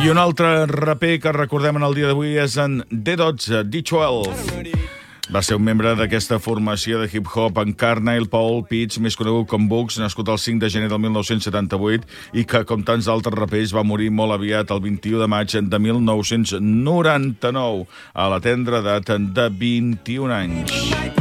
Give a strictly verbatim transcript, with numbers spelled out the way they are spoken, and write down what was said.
I un altre raper que recordem en el dia d'avui és en D dotze, D dotze. Va ser un membre d'aquesta formació de hip-hop, en Carnile Paul Pitts, més conegut com Bugs, nascut el cinc de gener del mil nou-cents setanta-vuit i que, com tants altres rapers, va morir molt aviat el vint-i-u de maig de mil nou-cents noranta-nou, a la tendra edat de vint-i-un anys.